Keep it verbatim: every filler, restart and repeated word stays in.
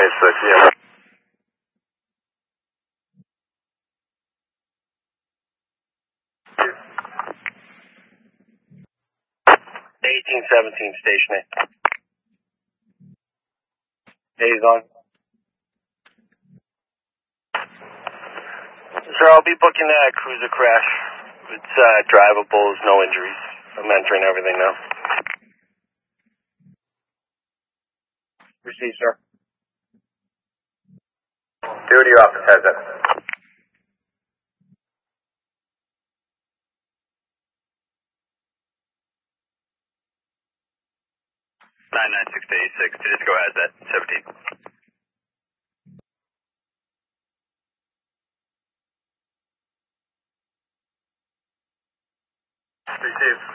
eight six, yeah. eighteen seventeen, station eight. Days on. Sir, I'll be booking a cruiser crash. It's uh, drivable, no injuries. I'm entering everything now. Received, sir. Duty office has it. nine nine six eight six, Disco has that, seventeen. Received.